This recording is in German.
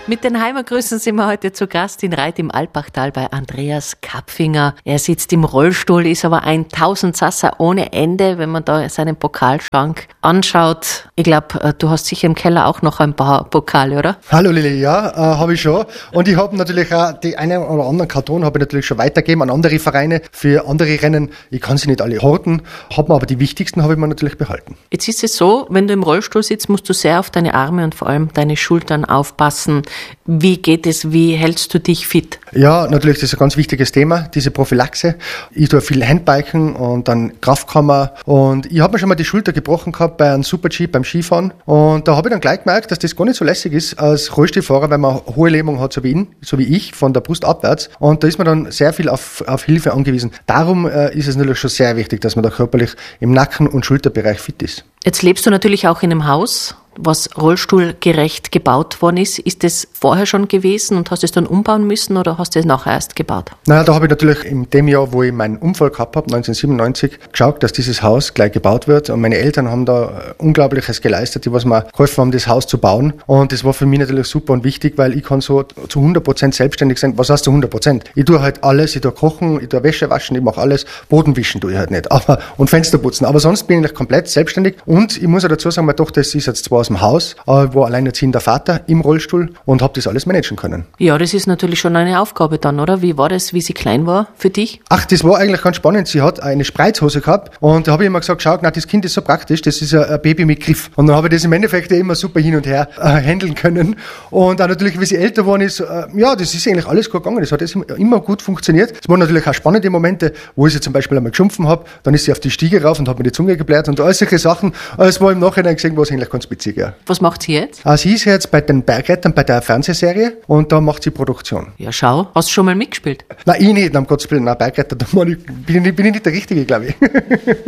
Mit den Heimatgrüßen sind wir heute zu Gast in Reit im Alpachtal bei Andreas Kapfinger. Er sitzt im Rollstuhl, ist aber ein Tausendsasser ohne Ende, wenn man da seinen Pokalschrank anschaut. Ich glaube, du hast sicher im Keller auch noch ein paar Pokale, oder? Hallo Lili, ja, habe ich schon. Und ich habe natürlich auch die einen oder anderen Karton habe ich natürlich schon weitergegeben an andere Vereine für andere Rennen. Ich kann sie nicht alle horten, habe mir aber die wichtigsten habe ich mir natürlich behalten. Jetzt ist es so, wenn du im Rollstuhl sitzt, musst du sehr auf deine Arme und vor allem deine Schultern aufpassen. Wie geht es? Wie hältst du dich fit? Ja, natürlich, das ist ein ganz wichtiges Thema, diese Prophylaxe. Ich tue viel Handbiken und dann Kraftkammer und ich habe mir schon mal die Schulter gebrochen gehabt bei einem Super-G beim Skifahren und da habe ich dann gleich gemerkt, dass das gar nicht so lässig ist als Rollstuhlfahrer, weil man hohe Lähmung hat, so wie ich, von der Brust abwärts und da ist man dann sehr viel auf Hilfe angewiesen. Darum ist es natürlich schon sehr wichtig, dass man da körperlich im Nacken- und Schulterbereich fit ist. Jetzt lebst du natürlich auch in einem Haus, was rollstuhlgerecht gebaut worden ist. Ist das vorher schon gewesen und hast du es dann umbauen müssen oder hast du es nachher erst gebaut? Na, da habe ich natürlich in dem Jahr, wo ich meinen Unfall gehabt habe, 1997, geschaut, dass dieses Haus gleich gebaut wird. Und meine Eltern haben da Unglaubliches geleistet, die was mir geholfen haben, das Haus zu bauen. Und das war für mich natürlich super und wichtig, weil ich kann so zu 100% selbstständig sein. Was heißt zu 100%? Ich tue halt alles, ich tue kochen, ich tue Wäsche waschen, ich mache alles. Boden wischen tue ich halt nicht, und Fenster putzen. Aber sonst bin ich komplett selbstständig. Und ich muss auch dazu sagen, meine Tochter ist jetzt zwar aus dem Haus, aber ich war alleinerziehender Vater im Rollstuhl und habe das alles managen können. Ja, das ist natürlich schon eine Aufgabe dann, oder? Wie war das, wie sie klein war für dich? Ach, das war eigentlich ganz spannend. Sie hat eine Spreizhose gehabt und da habe ich immer gesagt, schau, na, das Kind ist so praktisch, das ist ein Baby mit Griff. Und dann habe ich das im Endeffekt immer super hin und her handeln können. Und auch natürlich, wie sie älter geworden ist, ja, das ist eigentlich alles gut gegangen. Das hat immer gut funktioniert. Es waren natürlich auch spannende Momente, wo ich sie zum Beispiel einmal geschumpfen habe, dann ist sie auf die Stiege rauf und hat mir die Zunge gebläht und all solche Sachen. Es war im Nachhinein gesehen, war es eigentlich ganz witzig, ja. Was macht sie jetzt? Sie ist jetzt bei den Bergrettern bei der Fernsehserie und da macht sie Produktion. Ja, schau. Hast du schon mal mitgespielt? Nein, ich nicht, um Gottes Willen. Nein, Bergretter, bin ich nicht der Richtige, glaube ich.